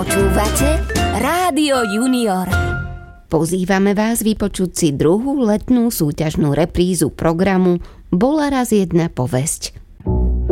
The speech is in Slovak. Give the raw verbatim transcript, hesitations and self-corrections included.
Počúvate Rádio Junior. Pozývame vás vypočuť si druhú letnú súťažnú reprízu programu Bola raz jedna povesť.